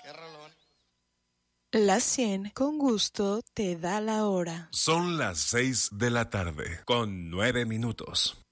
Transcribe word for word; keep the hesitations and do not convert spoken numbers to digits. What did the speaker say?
Qué rolón. La cien con gusto te da la hora. Son las seis de la tarde, con nueve minutos.